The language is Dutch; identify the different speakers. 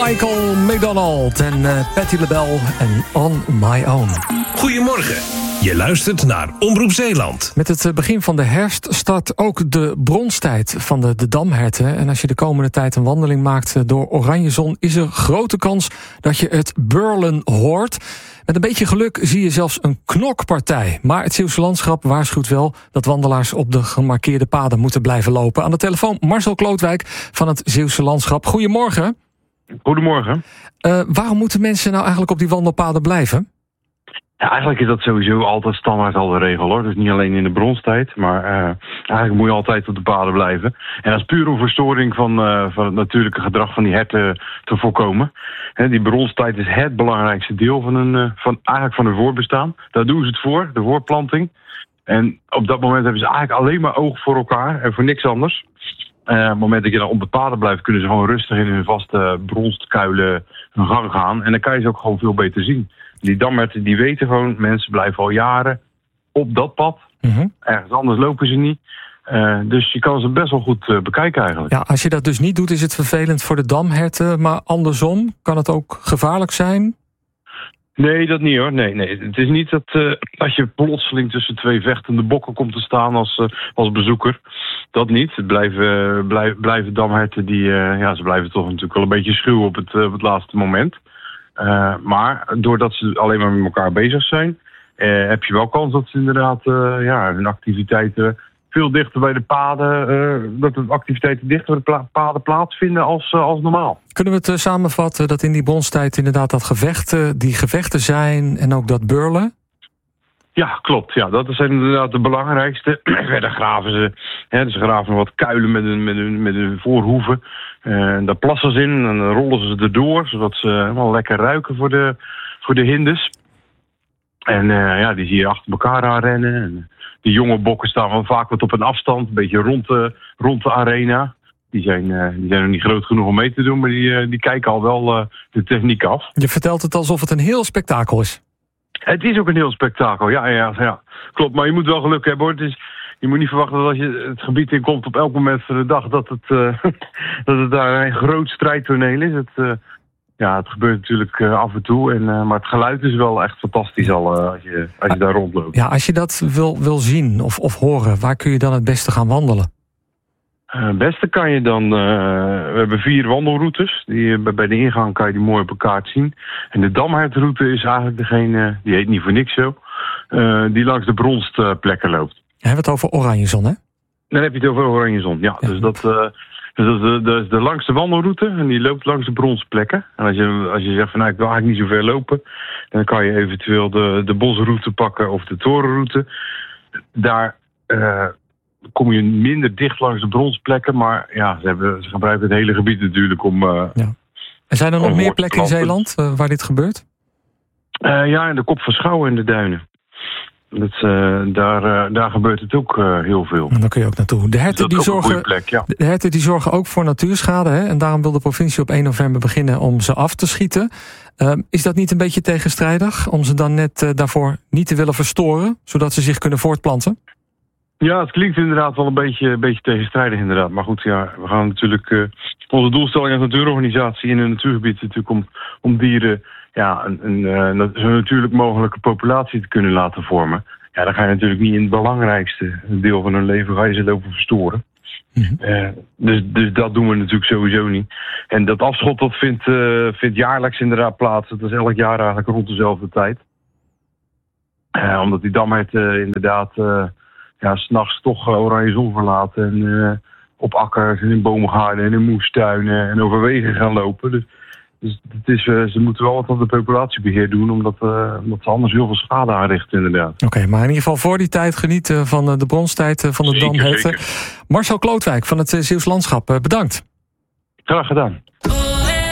Speaker 1: Michael McDonald en Patti LaBelle en On My Own.
Speaker 2: Goedemorgen, je luistert naar Omroep Zeeland.
Speaker 1: Met het begin van de herfst start ook de bronstijd van de damherten. En als je de komende tijd een wandeling maakt door Oranjezon, is er grote kans dat je het burlen hoort. Met een beetje geluk zie je zelfs een knokpartij. Maar het Zeeuwse Landschap waarschuwt wel dat wandelaars op de gemarkeerde paden moeten blijven lopen. Aan de telefoon Marcel Klootwijk van het Zeeuwse Landschap. Goedemorgen.
Speaker 3: Goedemorgen.
Speaker 1: Waarom moeten mensen nou eigenlijk op die wandelpaden blijven?
Speaker 3: Ja, eigenlijk is dat sowieso altijd standaard al de regel, hoor. Dus niet alleen in de bronstijd, maar eigenlijk moet je altijd op de paden blijven. En dat is puur om verstoring van het natuurlijke gedrag van die herten te voorkomen. Die bronstijd is het belangrijkste deel van hun voortbestaan. Daar doen ze het voor, de voortplanting. En op dat moment hebben ze eigenlijk alleen maar oog voor elkaar en voor niks anders. Op het moment dat je dan op de paden blijft, kunnen ze gewoon rustig in hun vaste bronskuilen hun gang gaan. En dan kan je ze ook gewoon veel beter zien. Die damherten die weten gewoon, mensen blijven al jaren op dat pad. Mm-hmm. Ergens anders lopen ze niet. Dus je kan ze best wel goed bekijken eigenlijk.
Speaker 1: Ja, als je dat dus niet doet, is het vervelend voor de damherten. Maar andersom, kan het ook gevaarlijk zijn?
Speaker 3: Nee, dat niet, hoor. Nee. Het is niet dat als je plotseling tussen twee vechtende bokken komt te staan als bezoeker. Dat niet. Het blijven damherten ze blijven toch natuurlijk wel een beetje schuw op het laatste moment. Maar doordat ze alleen maar met elkaar bezig zijn, heb je wel kans dat ze inderdaad hun activiteiten veel dichter bij de paden, dat de activiteiten dichter bij de paden plaatsvinden als normaal.
Speaker 1: Kunnen we het samenvatten dat in die bronstijd inderdaad die gevechten zijn en ook dat burlen?
Speaker 3: Ja, klopt. Ja, dat zijn inderdaad de belangrijkste. Verder graven ze. Ze graven wat kuilen met hun voorhoeven. Daar plassen ze in en dan rollen ze erdoor, zodat ze helemaal lekker ruiken voor de hindes. En die zie je achter elkaar aan rennen. En die jonge bokken staan wel vaak wat op een afstand, een beetje rond de arena. Die zijn nog niet groot genoeg om mee te doen, maar die kijken al wel de techniek af.
Speaker 1: Je vertelt het alsof het een heel spektakel is.
Speaker 3: Het is ook een heel spektakel, ja. Klopt, maar je moet wel geluk hebben, hoor. Je moet niet verwachten dat als je het gebied in komt op elk moment van de dag dat het daar een groot strijdtoneel is. Het gebeurt natuurlijk af en toe, maar het geluid is wel echt fantastisch als je daar rondloopt.
Speaker 1: Ja, als je dat wil zien of horen, waar kun je dan het beste gaan wandelen?
Speaker 3: Het beste kan je dan... we hebben 4 wandelroutes. Bij de ingang kan je die mooi op een kaart zien. En de damhertroute is eigenlijk degene, die heet niet voor niks zo, die langs de bronstplekken loopt.
Speaker 1: Hebben we het over Oranjezon, hè?
Speaker 3: Dan heb je het over Oranjezon, ja. Dus dat is de langste wandelroute en die loopt langs de bronsplekken. En als je zegt van ik wil eigenlijk niet zo ver lopen, dan kan je eventueel de bosroute pakken of de torenroute. Daar kom je minder dicht langs de bronsplekken, maar ze gebruiken het hele gebied natuurlijk om...
Speaker 1: En zijn er nog meer plekken in Zeeland waar dit gebeurt?
Speaker 3: In de Kop van Schouwen en de Duinen. Daar gebeurt het ook heel veel.
Speaker 1: En daar kun je ook naartoe. De herten die zorgen ook voor natuurschade. Hè? En daarom wil de provincie op 1 november beginnen om ze af te schieten. Is dat niet een beetje tegenstrijdig? Om ze dan net daarvoor niet te willen verstoren, zodat ze zich kunnen voortplanten?
Speaker 3: Ja, het klinkt inderdaad wel een beetje tegenstrijdig inderdaad. Maar goed, we gaan natuurlijk... onze doelstelling als natuurorganisatie in een natuurgebied is natuurlijk om dieren... een zo natuurlijk mogelijke populatie te kunnen laten vormen. Ja, dan ga je natuurlijk niet in het belangrijkste deel van hun leven ga je ze lopen verstoren. Mm-hmm. Dus dat doen we natuurlijk sowieso niet. En dat afschot dat vindt jaarlijks inderdaad plaats. Dat is elk jaar eigenlijk rond dezelfde tijd. Omdat die damherten inderdaad 's nachts toch Oranjezon verlaten. En op akkers en in boomgaarden en in moestuinen en over wegen gaan lopen. Dus ze moeten wel wat aan de populatiebeheer doen, omdat ze anders heel veel schade aanrichten inderdaad.
Speaker 1: Oké, maar in ieder geval voor die tijd genieten van de bronstijd van de damherten. Marcel Klootwijk van het Zeeuws Landschap, bedankt.
Speaker 3: Graag gedaan.